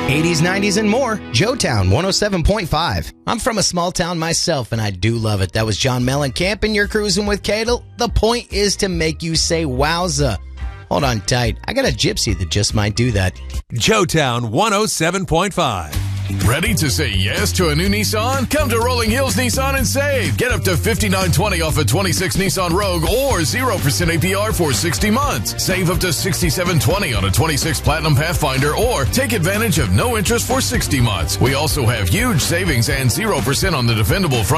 80s, 90s, and more. Joetown 107.5. I'm from a small town myself, and I do love it. That was John Mellencamp, and you're cruising with Cadel. The point is to make you say wowza. Hold on tight. I got a gypsy that just might do that. Joetown 107.5. Ready to say yes to a new Nissan? Come to Rolling Hills Nissan and save. Get up to $5,920 off a 26 Nissan Rogue or 0% APR for 60 months. Save up to $6,720 on a 26 Platinum Pathfinder or take advantage of no interest for 60 months. We also have huge savings and 0% on the dependable front